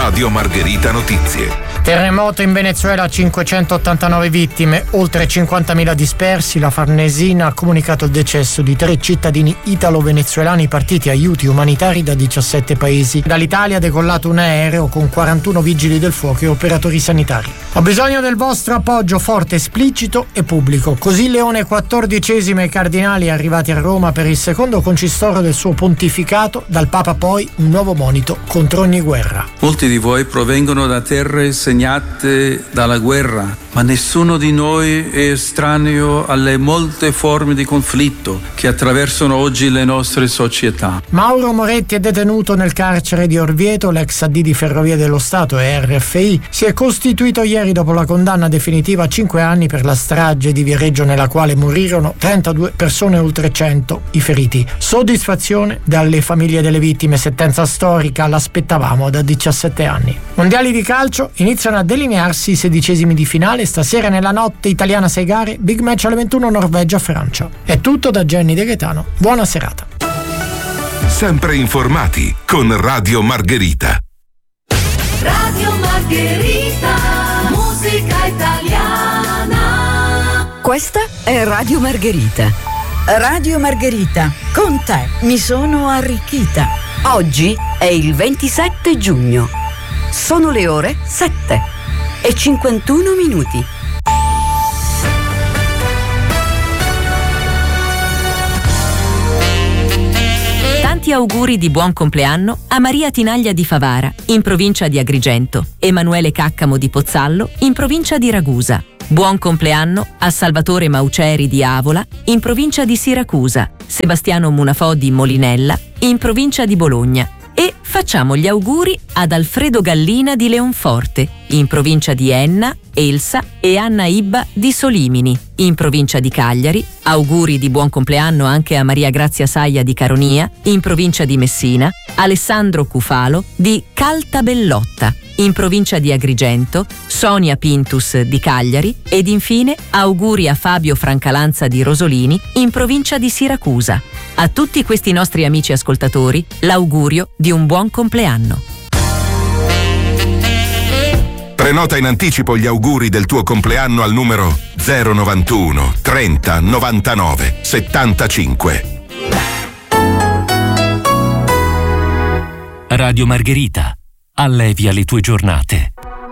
Radio Margherita Notizie. Terremoto in Venezuela, 589 vittime, oltre 50.000 dispersi. La Farnesina ha comunicato il decesso di 3 cittadini italo-venezuelani partiti aiuti umanitari da 17 paesi. Dall'Italia ha decollato un aereo con 41 vigili del fuoco e operatori sanitari. Ho bisogno del vostro appoggio forte, esplicito e pubblico. Così Leone XIV e i cardinali arrivati a Roma per il secondo concistoro del suo pontificato, dal Papa poi un nuovo monito contro ogni guerra. Molti di voi provengono da terre segnate dalla guerra, ma nessuno di noi è estraneo alle molte forme di conflitto che attraversano oggi le nostre società. Mauro Moretti è detenuto nel carcere di Orvieto. L'ex AD di Ferrovie dello Stato e RFI si è costituito ieri dopo la condanna definitiva a 5 anni per la strage di Viareggio, nella quale morirono 32 persone e oltre 100 i feriti. Soddisfazione dalle famiglie delle vittime, sentenza storica, l'aspettavamo da 17 anni. Mondiali di calcio, iniziano a delinearsi i 16esimi di finale. Stasera nella notte italiana 6 gare, big match alle 21, Norvegia-Francia. È tutto da Jenny De Gaetano. Buona serata. Sempre informati con Radio Margherita. Radio Margherita, musica italiana. Questa è Radio Margherita. Radio Margherita, con te mi sono arricchita. Oggi è il 27 giugno. Sono le ore 7 e 51 minuti. Tanti auguri di buon compleanno a Maria Tinaglia di Favara, in provincia di Agrigento, Emanuele Caccamo di Pozzallo, in provincia di Ragusa. Buon compleanno a Salvatore Mauceri di Avola, in provincia di Siracusa, Sebastiano Munafò di Molinella, in provincia di Bologna. E facciamo gli auguri ad Alfredo Gallina di Leonforte, in provincia di Enna, Elsa e Anna Ibba di Solimini, in provincia di Cagliari. Auguri di buon compleanno anche a Maria Grazia Saia di Caronia, in provincia di Messina, Alessandro Cufalo di Caltabellotta, in provincia di Agrigento, Sonia Pintus di Cagliari ed infine auguri a Fabio Francalanza di Rosolini, in provincia di Siracusa. A tutti questi nostri amici ascoltatori l'augurio di un buon compleanno. Prenota in anticipo gli auguri del tuo compleanno al numero 091 30 99 75. Radio Margherita, allevia le tue giornate.